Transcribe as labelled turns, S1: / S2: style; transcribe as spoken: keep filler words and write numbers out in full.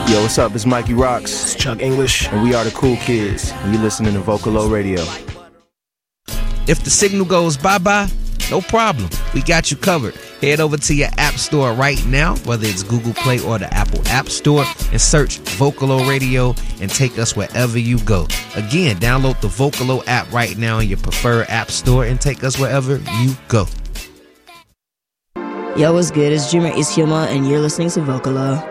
S1: Yo, what's up? It's Mikey Rocks.
S2: It's Chuck English.
S1: And we are the Cool Kids. And you're listening to Vocalo Radio.
S3: If the signal goes bye-bye, no problem. We got you covered. Head over to your app store right now, whether it's Google Play or the Apple App Store, and search Vocalo Radio and take us wherever you go. Again, download the Vocalo app right now in your preferred app store and take us wherever you go.
S4: Yo, what's good? It's Jimmer Ishioma, and you're listening to Vocalo.